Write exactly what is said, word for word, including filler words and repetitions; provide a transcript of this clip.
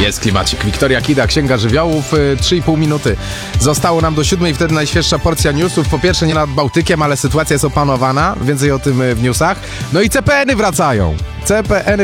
Jest klimacik. Wiktoria Kida, Księga Żywiołów, trzy i pół minuty. Zostało nam do siódmej, wtedy najświeższa porcja newsów. Po pierwsze nie nad Bałtykiem, ale sytuacja jest opanowana. Więcej o tym w newsach. No i C P N-y wracają. C P N-y